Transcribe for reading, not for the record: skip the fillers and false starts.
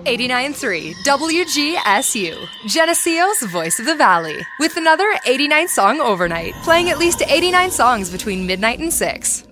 89.3 WGSU, Geneseo's Voice of the Valley, with another 89 song overnight, playing at least 89 songs between midnight and 6.